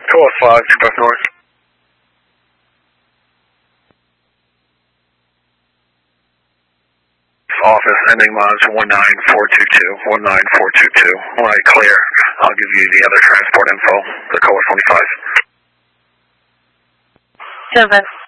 Coast 5, Quebec North. Office ending miles 19422. 19422. When I clear, I'll give you the other transport info, the code 25. 7.